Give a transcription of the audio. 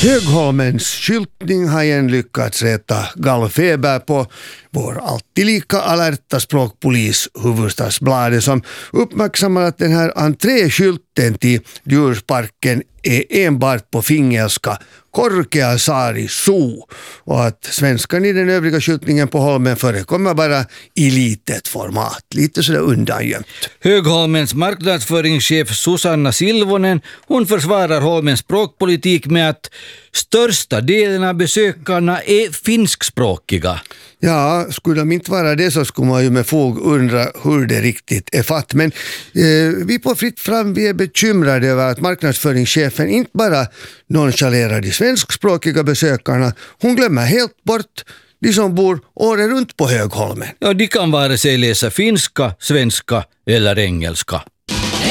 Högholmens skyltning har igen lyckats rätta gallfeber på vår alltid lika alerta språkpolis Hufvudstadsbladet som uppmärksammar att den här entréskylten till djursparken är enbart på fingelska Korkeasaari Zoo och att svenskan i den övriga skyltningen på Holmen förekommer bara i litet format, lite sådär undangömt. Högholmens marknadsföringschef Susanna Silvonen, hon försvarar Holmens språkpolitik med att största delen av besökarna är finskspråkiga. Ja, skulle de inte vara det så skulle man ju med fog undra hur det riktigt är fatt. Men vi på Fritt Fram, vi är bekymrade över att marknadsföringschefen inte bara nonchalerar de svenskspråkiga besökarna, hon glömmer helt bort de som bor året runt på Högholmen. Ja, de kan vare sig läsa finska, svenska eller engelska.